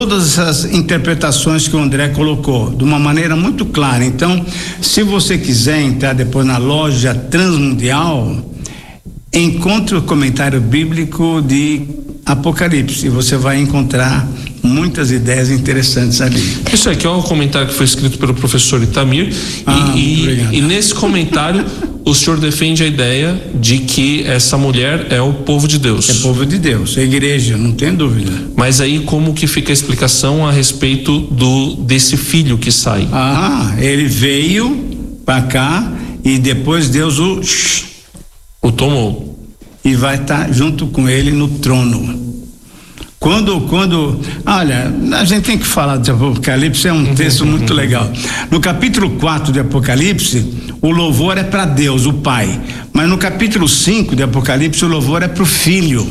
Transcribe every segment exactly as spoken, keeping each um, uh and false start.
todas essas interpretações que o André colocou, de uma maneira muito clara. Então, se você quiser entrar depois na loja Transmundial, encontre o comentário bíblico de Apocalipse, e você vai encontrar muitas ideias interessantes ali. Isso aqui é um comentário que foi escrito pelo professor Itamir, ah, e, e, e nesse comentário o senhor defende a ideia de que essa mulher é o povo de Deus. É povo de Deus, é igreja, não tem dúvida. Mas aí como que fica a explicação a respeito do desse filho que sai? Ah, ele veio para cá e depois Deus o o tomou e vai estar tá junto com ele no trono. Quando, quando, olha, a gente tem que falar de Apocalipse, é um texto muito legal. No capítulo quatro de Apocalipse, o louvor é para Deus, o Pai. Mas no capítulo cinco de Apocalipse, o louvor é para o Filho.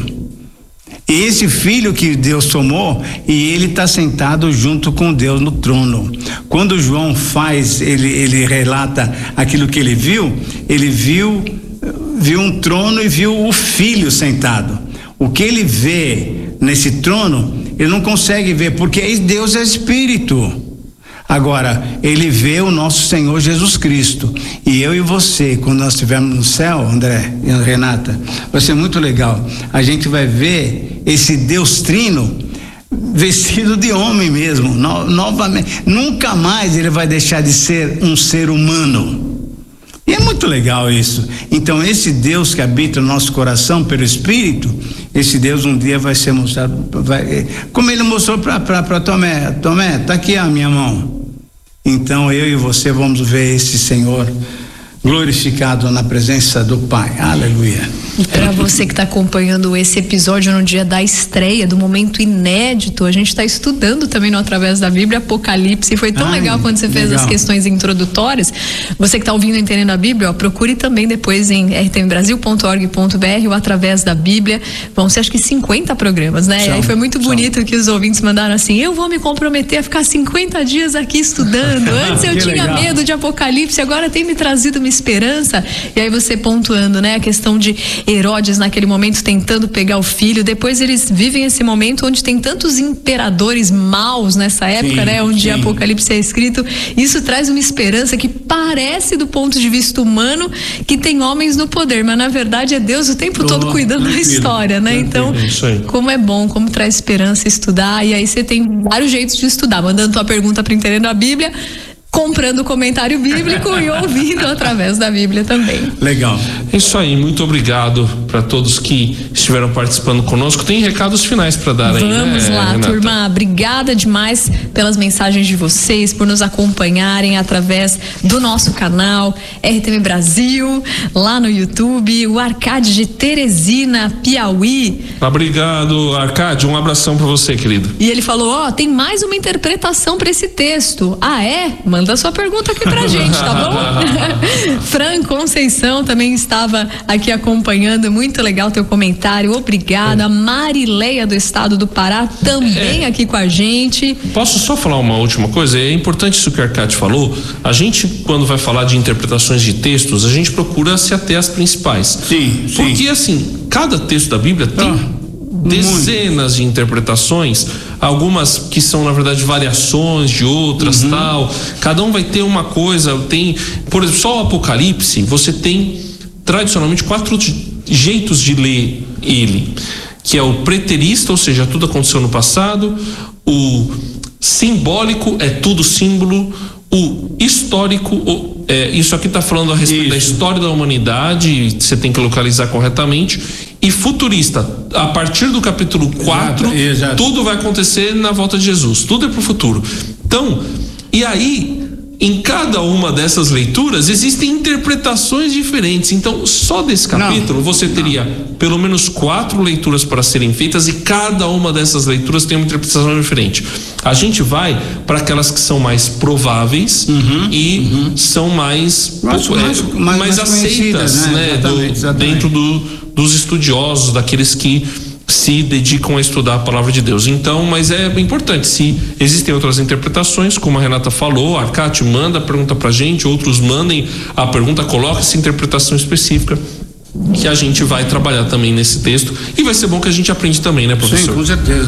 E esse Filho que Deus tomou, e ele está sentado junto com Deus no trono. Quando João faz, ele, ele relata aquilo que ele viu, ele viu, viu um trono e viu o Filho sentado. O que ele vê nesse trono, ele não consegue ver, porque Deus é Espírito. Agora, ele vê o nosso Senhor Jesus Cristo. E eu e você, quando nós estivermos no céu, André e Renata, vai ser muito legal. A gente vai ver esse Deus Trino vestido de homem mesmo, no, novamente. Nunca mais ele vai deixar de ser um ser humano. E é muito legal isso. Então, esse Deus que habita no nosso coração pelo Espírito, esse Deus um dia vai ser mostrado, vai, como ele mostrou para Tomé. Tomé, tá aqui a minha mão. Então, eu e você vamos ver esse Senhor glorificado na presença do Pai. Aleluia. E para você que está acompanhando esse episódio no dia da estreia, do momento inédito, a gente está estudando também no Através da Bíblia Apocalipse. E foi tão Ai, legal quando você fez legal. as questões introdutórias. Você que está ouvindo e entendendo a Bíblia, ó, procure também depois em r t m brasil ponto org ponto b r, o Através da Bíblia. Vão ser acho que cinquenta programas, né? São, e aí foi muito bonito são. que os ouvintes mandaram assim: eu vou me comprometer a ficar cinquenta dias aqui estudando. Antes eu tinha legal. medo de Apocalipse, agora tem me trazido uma esperança. E aí você pontuando, né, a questão de Herodes naquele momento tentando pegar o filho. Depois eles vivem esse momento onde tem tantos imperadores maus nessa época, sim, né, onde sim. Apocalipse é escrito. Isso traz uma esperança que parece, do ponto de vista humano, que tem homens no poder, mas na verdade é Deus o tempo oh, todo cuidando da história, né? Então, como é bom, como traz esperança estudar. E aí você tem vários jeitos de estudar, mandando tua pergunta para Entendendo a Bíblia, comprando o comentário bíblico e ouvindo Através da Bíblia também. Legal. É isso aí, muito obrigado para todos que estiveram participando conosco. Tem recados finais para dar aí, né? Vamos lá, Renata? turma, obrigada demais pelas mensagens de vocês, por nos acompanharem através do nosso canal R T V Brasil, lá no YouTube, o Arcade de Teresina, Piauí. Obrigado, Arcade, um abração para você, querido. E ele falou, ó, oh, tem mais uma interpretação para esse texto. Ah, é? Manda sua pergunta aqui pra gente, tá bom? Fran Conceição também estava aqui acompanhando, muito legal teu comentário, obrigada. É. Marileia do estado do Pará também é. aqui com a gente. Posso só falar uma última coisa? É importante isso que o Arcade falou. A gente, quando vai falar de interpretações de textos, a gente procura se ater às principais. Sim, sim. Porque assim, cada texto da Bíblia tem ah. dezenas de interpretações, algumas que são na verdade variações de outras, uhum. tal. Cada um vai ter uma coisa. Tem, por exemplo, só o Apocalipse, você tem tradicionalmente quatro jeitos de ler ele, que é o preterista, ou seja, tudo aconteceu no passado; o simbólico, é tudo símbolo; o histórico, o, é, isso aqui está falando a respeito isso. da história da humanidade, você tem que localizar corretamente; e futurista, a partir do capítulo quatro, exato, exato. tudo vai acontecer na volta de Jesus, tudo é pro futuro. Então, e aí, em cada uma dessas leituras existem interpretações diferentes. Então, só desse capítulo não, você teria não. pelo menos quatro leituras para serem feitas, e cada uma dessas leituras tem uma interpretação diferente. A gente vai para aquelas que são mais prováveis uhum, um, uhum. são mais, mais, pouco, mais, é, mais, mais aceitas, né? né? Exatamente, do, exatamente. Dentro do dos estudiosos, daqueles que se dedicam a estudar a palavra de Deus. Então, mas é importante, se existem outras interpretações, como a Renata falou, a Arcate manda a pergunta pra gente, outros mandem a pergunta, coloca essa interpretação específica, que a gente vai trabalhar também nesse texto, e vai ser bom que a gente aprende também, né, professor? Sim, com certeza.